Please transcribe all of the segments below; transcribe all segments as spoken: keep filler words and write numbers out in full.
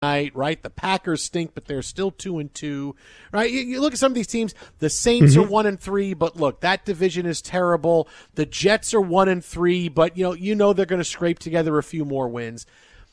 night, right? The Packers stink, but they're still two and two, right? You, you look at some of these teams. The Saints mm-hmm. are one and three, but look, that division is terrible. The Jets are one and three, but you know, you know they're going to scrape together a few more wins.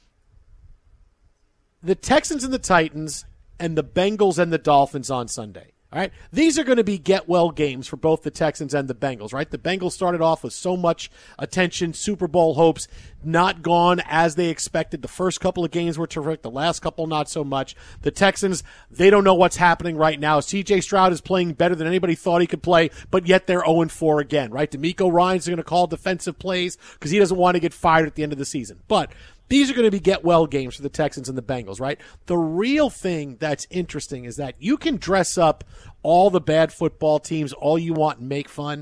The Texans and the Titans and the Bengals and the Dolphins on Sunday. All right, these are going to be get-well games for both the Texans and the Bengals, right? The Bengals started off with so much attention, Super Bowl hopes, not gone as they expected. The first couple of games were terrific. The last couple, not so much. The Texans, they don't know what's happening right now. C J Stroud is playing better than anybody thought he could play, but yet they're oh and four again, right? DeMeco Ryans is going to call defensive plays because he doesn't want to get fired at the end of the season. But these are going to be get-well games for the Texans and the Bengals, right? The real thing that's interesting is that you can dress up all the bad football teams all you want and make fun.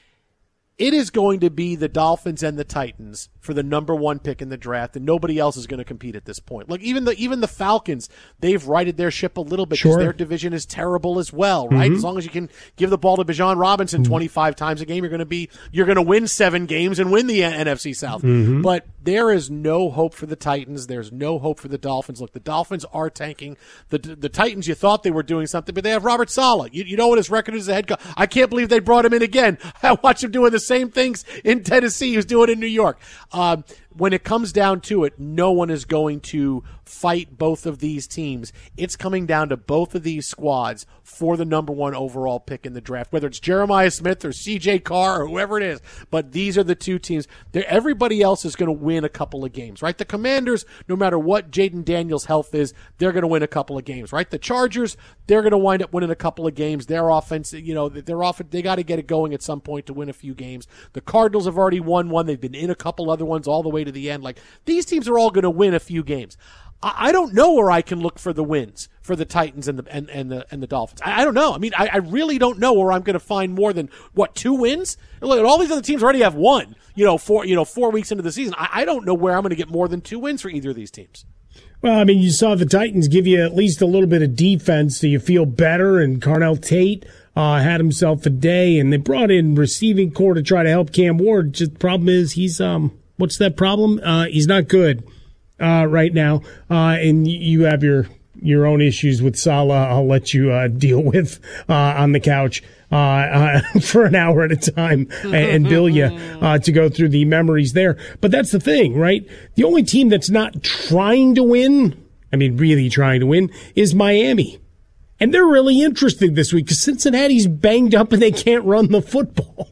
It is going to be the Dolphins and the Titans for the number one pick in the draft, and nobody else is going to compete at this point. Look, even the even the Falcons, they've righted their ship a little bit because sure. their division is terrible as well, right? Mm-hmm. As long as you can give the ball to Bijan Robinson mm-hmm. twenty-five times a game, you're going to be you're going to win seven games and win the N F C South. Mm-hmm. But there is no hope for the Titans. There's no hope for the Dolphins. Look, the Dolphins are tanking. The the Titans, you thought they were doing something, but they have Robert Saleh. You, you know what his record is as a head coach. I can't believe they brought him in again. I watch him doing the same things in Tennessee. He's doing it in New York. Um, when it comes down to it, no one is going to fight both of these teams. It's coming down to both of these squads for the number one overall pick in the draft, whether it's Jeremiah Smith or C J Carr or whoever it is. But these are the two teams. They're, everybody else is going to win a couple of games, right? The Commanders, no matter what Jaden Daniels' health is, they're going to win a couple of games, right? The Chargers, they're going to wind up winning a couple of games. Their offense, you know, they're off. They got to get it going at some point to win a few games. The Cardinals have already won one. They've been in a couple other ones all the way to the end. Like, these teams are all going to win a few games. I don't know where I can look for the wins for the Titans and the and, and the and the Dolphins. I, I don't know. I mean, I, I really don't know where I'm going to find more than what two wins. Look, all these other teams already have one. You know, four you know four weeks into the season. I, I don't know where I'm going to get more than two wins for either of these teams. Well, I mean, you saw the Titans give you at least a little bit of defense, so you feel better. And Carnell Tate uh, had himself a day, and they brought in receiving core to try to help Cam Ward. Just the problem is he's um, what's that problem? Uh, he's not good. Uh, right now, uh, and you have your your own issues with Saleh. I'll let you uh, deal with uh, on the couch uh, uh, for an hour at a time and, and bill you uh, to go through the memories there. But that's the thing, right? The only team that's not trying to win, I mean, really trying to win, is Miami. And they're really interesting this week because Cincinnati's banged up and they can't run the football.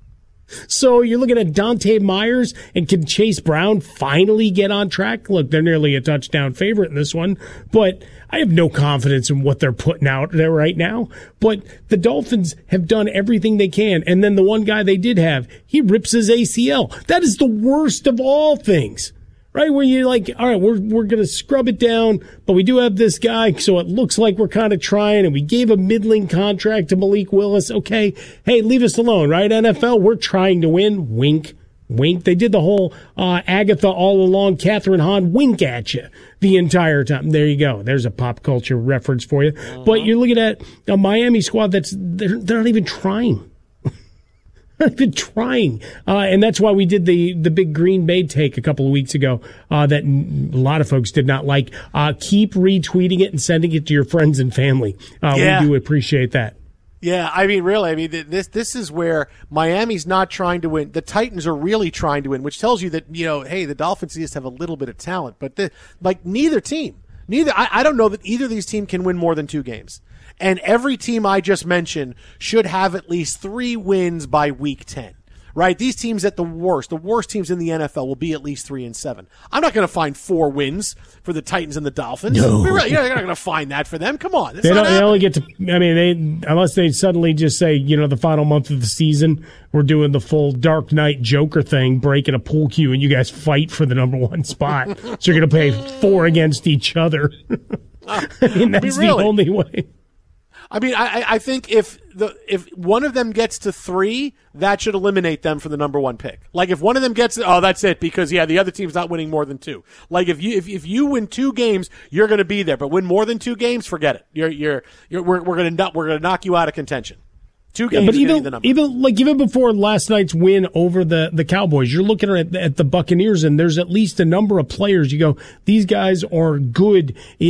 So you're looking at Dante Myers, and can Chase Brown finally get on track? Look, they're nearly a touchdown favorite in this one, but I have no confidence in what they're putting out there right now. But the Dolphins have done everything they can, and then the one guy they did have, he rips his A C L. That is the worst of all things. Right, where you're like, all right, we're we're going to scrub it down, but we do have this guy, so it looks like we're kind of trying, and we gave a middling contract to Malik Willis. Okay, hey, leave us alone, right, N F L? We're trying to win. Wink, wink. They did the whole uh, Agatha all along, Catherine Hahn wink at you the entire time. There you go. There's a pop culture reference for you. Uh-huh. But you're looking at a Miami squad that's they're, they're not even trying. I've been trying, uh, and that's why we did the the big Green Bay take a couple of weeks ago uh, that a lot of folks did not like. Uh, keep retweeting it and sending it to your friends and family. Uh, yeah. We do appreciate that. Yeah, I mean, really, I mean, this this is where Miami's not trying to win. The Titans are really trying to win, which tells you that, you know, hey, the Dolphins just have a little bit of talent, but the, like neither team, neither I, I don't know that either of these teams can win more than two games. And every team I just mentioned should have at least three wins by week ten, right? These teams at the worst, the worst teams in the N F L will be at least three and seven. I'm not going to find four wins for the Titans and the Dolphins. No. Really, you're not going to find that for them. Come on. They, don't, they only get to, I mean, they, unless they suddenly just say, you know, the final month of the season, we're doing the full Dark Knight Joker thing, breaking a pool cue, and you guys fight for the number one spot. So you're going to play four against each other. I mean, that's I mean, really? the only way. I mean, I, I think if the if one of them gets to three, that should eliminate them for the number one pick. Like if one of them gets, oh, that's it, because yeah, the other team's not winning more than two. Like if you if if you win two games, you're going to be there, but win more than two games, forget it. You're you're you're we're we're going to we're going to knock you out of contention. Two games, yeah, but even, the number. even like even before last night's win over the, the Cowboys, you're looking at at the Buccaneers, and there's at least a number of players. You go, these guys are good.